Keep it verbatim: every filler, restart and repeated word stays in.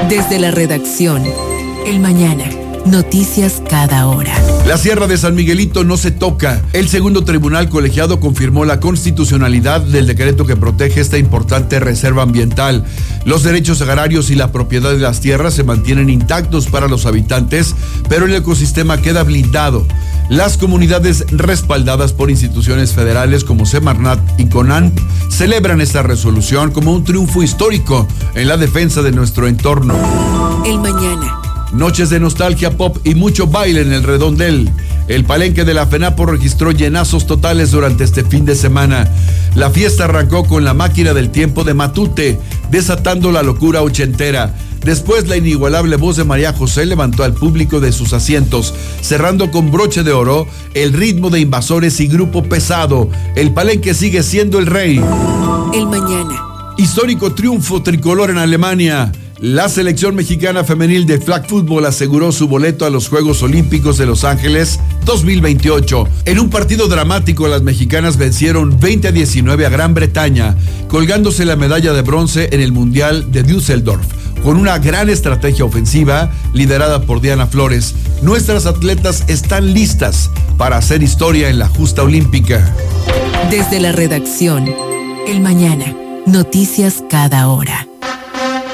Desde la redacción, El Mañana. Noticias cada hora. La Sierra de San Miguelito no se toca. El segundo tribunal colegiado confirmó la constitucionalidad del decreto que protege esta importante reserva ambiental. Los derechos agrarios y la propiedad de las tierras se mantienen intactos para los habitantes, pero el ecosistema queda blindado. Las comunidades respaldadas por instituciones federales como Semarnat y CONANP celebran esta resolución como un triunfo histórico en la defensa de nuestro entorno. El Mañana. Noches de nostalgia pop y mucho baile en el Redondel. El palenque de la FENAPO registró llenazos totales durante este fin de semana. La fiesta arrancó con la máquina del tiempo de Matute, desatando la locura ochentera. Después, la inigualable voz de María José levantó al público de sus asientos, cerrando con broche de oro el ritmo de Invasores y Grupo Pesado. El palenque sigue siendo el rey. El Mañana. Histórico triunfo tricolor en Alemania. La selección mexicana femenil de flag football aseguró su boleto a los Juegos Olímpicos de Los Ángeles dos mil veintiocho. En un partido dramático, las mexicanas vencieron veinte a diecinueve a Gran Bretaña, colgándose la medalla de bronce en el Mundial de Düsseldorf, con una gran estrategia ofensiva liderada por Diana Flores. Nuestras atletas están listas para hacer historia en la justa olímpica. Desde la redacción, El Mañana. Noticias cada hora.